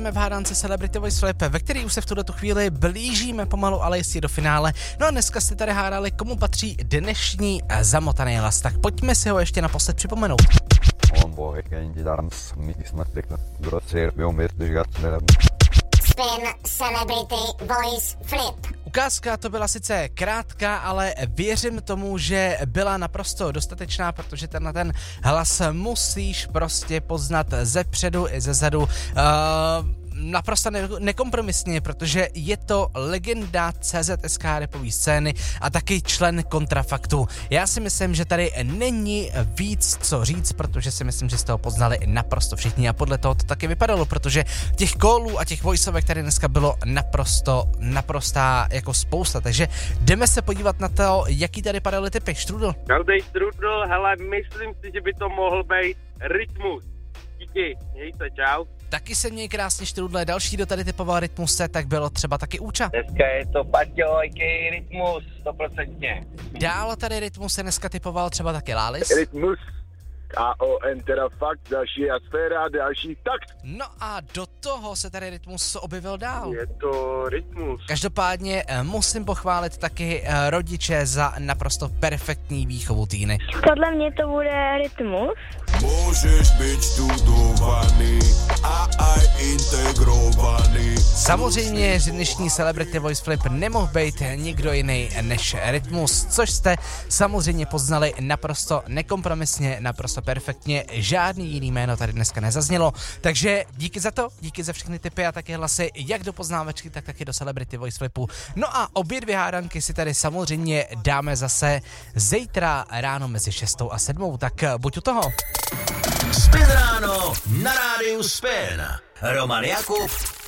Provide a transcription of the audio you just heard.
V hádance Celebrity Voice Flip, ve který už se v tuto chvíli blížíme pomalu, ale jistě do finále. No a dneska jste tady hádali, komu patří dnešní zamotaný hlas. Tak pojďme si ho ještě naposled připomenout. Spin Celebrity Voice Flip. Ukázka to byla sice krátká, ale věřím tomu, že byla naprosto dostatečná, protože ten hlas musíš prostě poznat ze předu i ze zadu. Naprosto nekompromisně, protože je to legenda CZSK rapové scény a taky člen Kontrafaktu. Já si myslím, že tady není víc co říct, protože si myslím, že jste ho poznali naprosto všichni a podle toho to taky vypadalo, protože těch callů a těch voiceovek tady dneska bylo naprostá jako spousta, takže jdeme se podívat na to, jaký tady padaly typy. Štrudl. Každý Štrudl, hele, myslím si, že by to mohl být Rytmus. Díky, měj se, čau. Taky se měj krásně, Štrudle. Další, kdo tady typoval Rytmuse, tak bylo třeba taky Úča. Dneska je to Paťo, a.k.a. Rytmus, 100%. Dál tady Rytmus se dneska typoval třeba taky Lális. Rytmus, KON, teda fakt, další sféra, další takt. No a do toho se tady Rytmus objevil dál. Je to Rytmus. Každopádně musím pochválit taky rodiče za naprosto perfektní výchovu Týny. Podle mě to bude Rytmus. Můžeš být studovaný a aj integrovaný. Samozřejmě, že dnešní Celebrity Voice Flip nemohl být nikdo jiný než Rytmus, což jste samozřejmě poznali naprosto nekompromisně, naprosto perfektně. Žádný jiný jméno tady dneska nezaznělo, takže díky za to, díky za všechny tipy a taky hlasy, jak do poznávačky, tak taky do Celebrity Voice Flipu. No a obě dvě hádanky si tady samozřejmě dáme zase zítra ráno mezi 6 a 7, tak buď u toho. Spin ráno na rádiu Spin. Roman Jakub